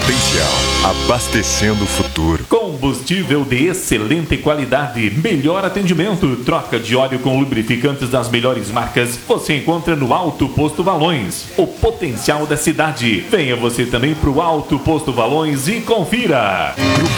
Potencial, abastecendo o futuro. Combustível de excelente qualidade, melhor atendimento, troca de óleo com lubrificantes das melhores marcas, você encontra no Alto Posto Valões, o potencial da cidade. Venha você também para o Alto Posto Valões e confira.